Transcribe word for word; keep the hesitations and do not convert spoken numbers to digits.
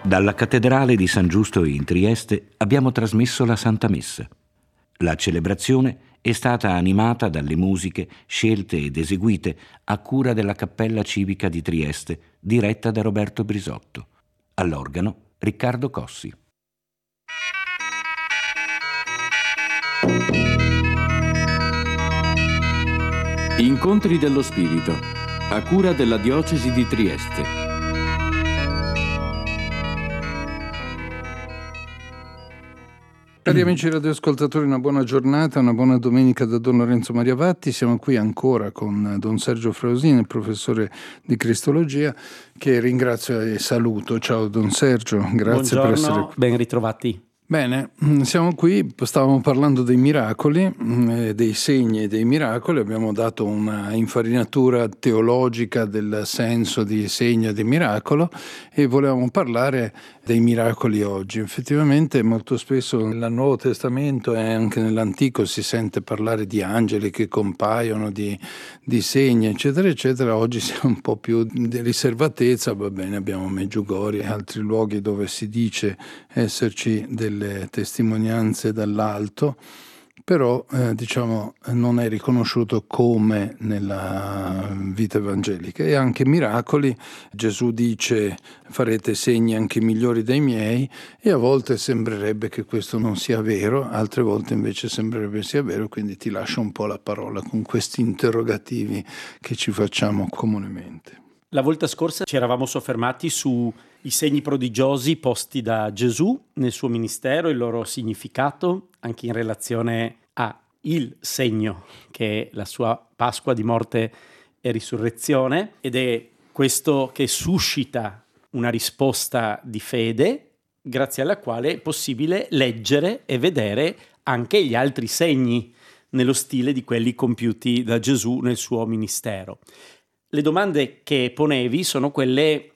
Dalla cattedrale di San Giusto in Trieste abbiamo trasmesso la Santa Messa. La celebrazione è stata animata dalle musiche scelte ed eseguite a cura della Cappella Civica di Trieste, diretta da Roberto Brisotto. All'organo Riccardo Cossi. Incontri dello Spirito, a cura della Diocesi di Trieste. Cari amici radioascoltatori, una buona giornata, una buona domenica da Don Lorenzo Mariavatti. Siamo qui ancora con Don Sergio Frausini, il professore di Cristologia, che ringrazio e saluto. Ciao Don Sergio, grazie Buongiorno, per essere qui. Ben ritrovati. Bene, siamo qui, stavamo parlando dei miracoli, dei segni e dei miracoli, abbiamo dato una infarinatura teologica del senso di segno e di miracolo e volevamo parlare dei miracoli oggi. Effettivamente molto spesso nel Nuovo Testamento e anche nell'Antico si sente parlare di angeli che compaiono, di, di segni eccetera eccetera. Oggi siamo un po' più di riservatezza, va bene, abbiamo Medjugorje e altri luoghi dove si dice esserci delle testimonianze dall'alto, però eh, diciamo non è riconosciuto come nella vita evangelica. E anche miracoli, Gesù dice farete segni anche migliori dei miei, e a volte sembrerebbe che questo non sia vero, altre volte invece sembrerebbe sia vero, quindi ti lascio un po' la parola con questi interrogativi che ci facciamo comunemente. La volta scorsa ci eravamo soffermati sui segni prodigiosi posti da Gesù nel suo ministero, il loro significato, anche in relazione a il segno che è la sua Pasqua di morte e risurrezione, ed è questo che suscita una risposta di fede, grazie alla quale è possibile leggere e vedere anche gli altri segni nello stile di quelli compiuti da Gesù nel suo ministero. Le domande che ponevi sono quelle